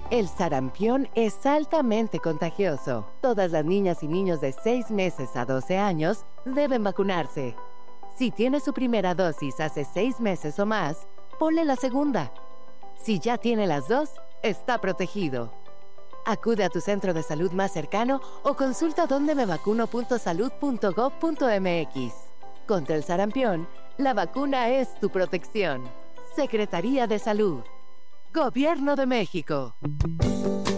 El sarampión es altamente contagioso. Todas las niñas y niños de 6 meses a 12 años deben vacunarse. Si tiene su primera dosis hace 6 meses o más, ponle la segunda. Si ya tiene las dos, está protegido. Acude a tu centro de salud más cercano o consulta dondemevacuno.salud.gov.mx. Contra el sarampión, la vacuna es tu protección. Secretaría de Salud. Gobierno de México.